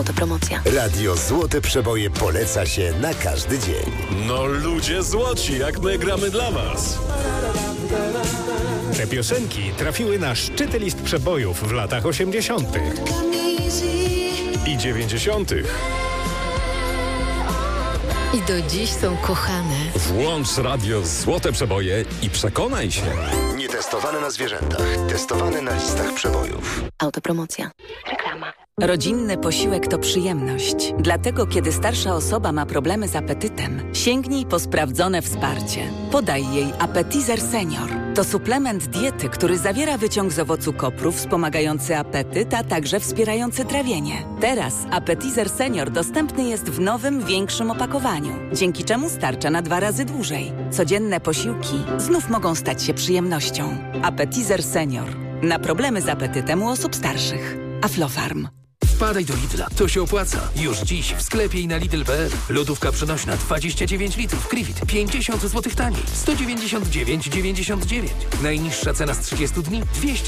Autopromocja. Radio Złote Przeboje poleca się na każdy dzień. No ludzie złoci, jak my gramy dla was. Te piosenki trafiły na szczyty list przebojów w latach 80. I 90. I do dziś są kochane. Włącz Radio Złote Przeboje i przekonaj się. Nietestowane na zwierzętach, testowane na listach przebojów. Autopromocja. Reklama. Rodzinny posiłek to przyjemność. Dlatego, kiedy starsza osoba ma problemy z apetytem, sięgnij po sprawdzone wsparcie. Podaj jej Appetizer Senior. To suplement diety, który zawiera wyciąg z owocu kopru wspomagający apetyt, a także wspierający trawienie. Teraz Appetizer Senior dostępny jest w nowym, większym opakowaniu, dzięki czemu starcza na 2 razy dłużej. Codzienne posiłki znów mogą stać się przyjemnością. Appetizer Senior. Na problemy z apetytem u osób starszych. Aflofarm. Wpadaj do Lidla, to się opłaca. Już dziś w sklepie i na Lidl.pl. Lodówka przenośna 29 litrów Krivit 50 zł taniej, 199,99. Najniższa cena z 30 dni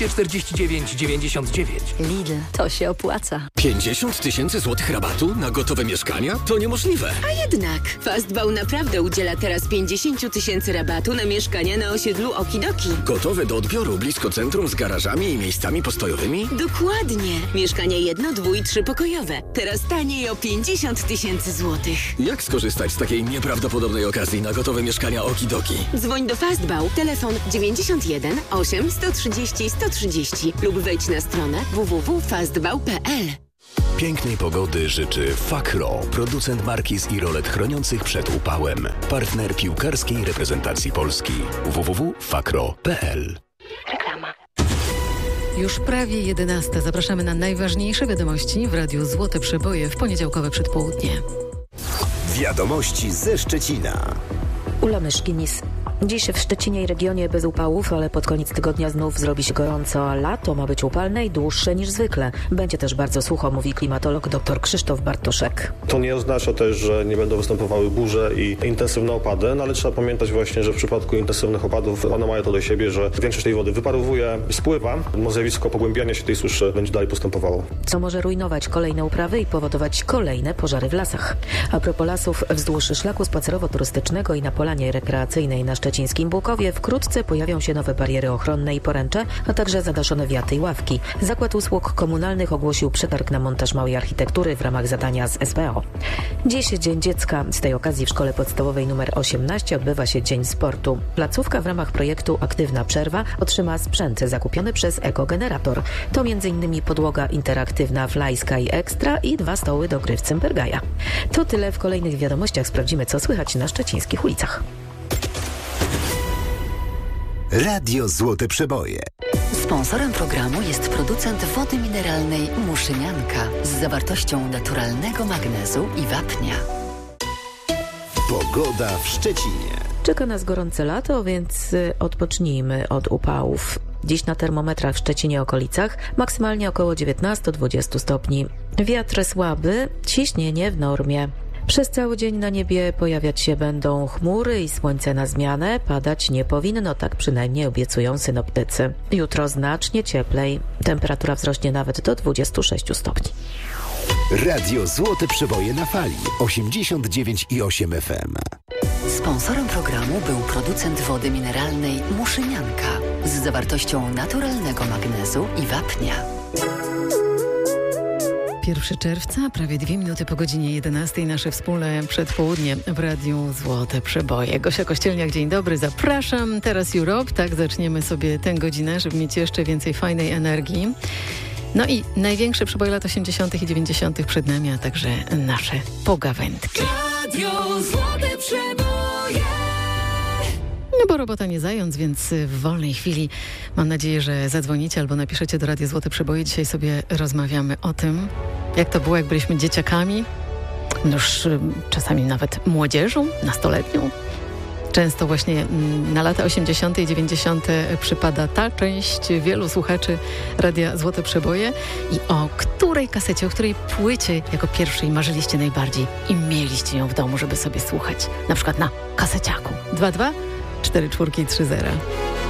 249,99. Lidl, to się opłaca. 50 000 złotych rabatu na gotowe mieszkania? To niemożliwe. A jednak Fastbał naprawdę udziela teraz 50 000 rabatu na mieszkania na osiedlu Okidoki. Gotowe do odbioru blisko centrum z garażami i miejscami postojowymi? Dokładnie. Mieszkania 1-, 2- i 3-pokojowe. Teraz taniej o 50 000 złotych. Jak skorzystać z takiej nieprawdopodobnej okazji na gotowe mieszkania Okidoki? Dzwoń do Fastbał. Telefon 91 8 130 130 lub wejdź na stronę www.fastbał.pl. Pięknej pogody życzy Fakro, producent markiz i rolet chroniących przed upałem. Partner piłkarskiej reprezentacji Polski. www.fakro.pl. Reklama. Już prawie 11. Zapraszamy na najważniejsze wiadomości w Radiu Złote Przeboje w poniedziałkowe przedpołudnie. Wiadomości ze Szczecina. Ula Myszkinis. Dziś w Szczecinie i regionie bez upałów, ale pod koniec tygodnia znów zrobi się gorąco, a lato ma być upalne i dłuższe niż zwykle. Będzie też bardzo sucho, mówi klimatolog dr Krzysztof Bartoszek. To nie oznacza też, że nie będą występowały burze i intensywne opady, no ale trzeba pamiętać właśnie, że w przypadku intensywnych opadów one mają to do siebie, że większość tej wody wyparowuje, spływa, zjawisko pogłębiania się tej suszy będzie dalej postępowało. Co może rujnować kolejne uprawy i powodować kolejne pożary w lasach. A propos lasów, wzdłuż szlaku spacerowo-turystycznego i na polanie rekreacyjnej na szczecińskim Bukowie wkrótce pojawią się nowe bariery ochronne i poręcze, a także zadaszone wiaty i ławki. Zakład Usług Komunalnych ogłosił przetarg na montaż małej architektury w ramach zadania z SBO. Dziś Dzień Dziecka. Z tej okazji w Szkole Podstawowej nr 18 odbywa się Dzień Sportu. Placówka w ramach projektu Aktywna Przerwa otrzyma sprzęt zakupiony przez Ekogenerator. To m.in. podłoga interaktywna Fly Sky Extra i 2 stoły do gry w Cembergaja. To tyle w kolejnych wiadomościach. Sprawdzimy, co słychać na szczecińskich ulicach. Radio Złote Przeboje. Sponsorem programu jest producent wody mineralnej Muszynianka z zawartością naturalnego magnezu i wapnia. Pogoda w Szczecinie. Czeka nas gorące lato, więc odpocznijmy od upałów. Dziś na termometrach w Szczecinie okolicach maksymalnie około 19-20 stopni. Wiatr słaby, ciśnienie w normie. Przez cały dzień na niebie pojawiać się będą chmury i słońce na zmianę. Padać nie powinno, tak przynajmniej obiecują synoptycy. Jutro znacznie cieplej. Temperatura wzrośnie nawet do 26 stopni. Radio Złote Przeboje na fali 89,8 FM. Sponsorem programu był producent wody mineralnej Muszynianka z zawartością naturalnego magnezu i wapnia. 1 czerwca, prawie 2 minuty po godzinie 11, nasze wspólne przedpołudnie w Radiu Złote Przeboje. Gosia Kościelniak, dzień dobry, zapraszam. Teraz Europe, tak zaczniemy sobie tę godzinę, żeby mieć jeszcze więcej fajnej energii. No i największe przeboje lat 80. i 90. przed nami, a także nasze pogawędki. Radio Złote Przeboje. No bo robota nie zając, więc w wolnej chwili mam nadzieję, że zadzwonicie albo napiszecie do Radia Złote Przeboje. Dzisiaj sobie rozmawiamy o tym, jak to było, jak byliśmy dzieciakami, już czasami nawet młodzieżą, nastoletnią. Często właśnie na lata 80. i 90. przypada ta część wielu słuchaczy Radia Złote Przeboje. I o której kasecie, o której płycie jako pierwszej marzyliście najbardziej i mieliście ją w domu, żeby sobie słuchać? Na przykład na kaseciaku. 22 44 30.